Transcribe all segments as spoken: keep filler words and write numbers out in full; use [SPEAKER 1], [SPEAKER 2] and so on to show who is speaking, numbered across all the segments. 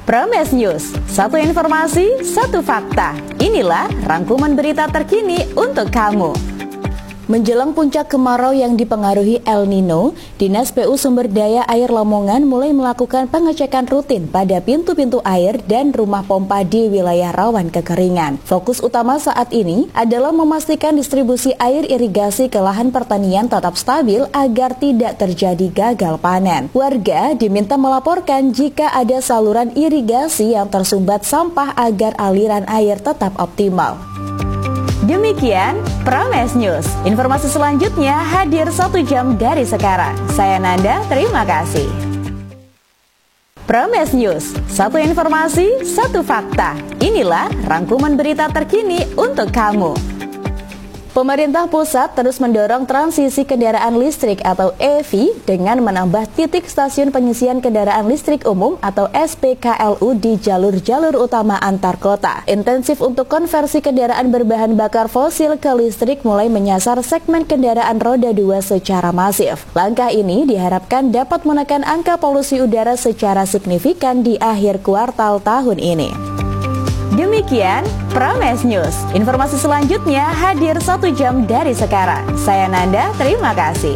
[SPEAKER 1] Prames News, satu informasi, satu fakta. Inilah rangkuman berita terkini untuk kamu. Menjelang puncak kemarau yang dipengaruhi El Nino, Dinas P U Sumber Daya Air Lamongan mulai melakukan pengecekan rutin pada pintu-pintu air dan rumah pompa di wilayah rawan kekeringan. Fokus utama saat ini adalah memastikan distribusi air irigasi ke lahan pertanian tetap stabil agar tidak terjadi gagal panen. Warga diminta melaporkan jika ada saluran irigasi yang tersumbat sampah agar aliran air tetap optimal. Demikian Prames News. Informasi selanjutnya hadir satu jam dari sekarang. Saya Nanda, terima kasih. Prames News, satu informasi, satu fakta. Inilah rangkuman berita terkini untuk kamu. Pemerintah pusat terus mendorong transisi kendaraan listrik atau E V dengan menambah titik stasiun pengisian kendaraan listrik umum atau S P K L U di jalur-jalur utama antar kota. Intensif untuk konversi kendaraan berbahan bakar fosil ke listrik mulai menyasar segmen kendaraan roda dua secara masif. Langkah ini diharapkan dapat menekan angka polusi udara secara signifikan di akhir kuartal tahun ini. Demikian Prames News. Informasi selanjutnya hadir satu jam dari sekarang. Saya Nanda, terima kasih.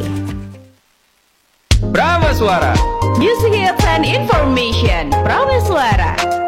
[SPEAKER 2] Prames Suara.
[SPEAKER 1] Music Hits and Information. Prames Suara.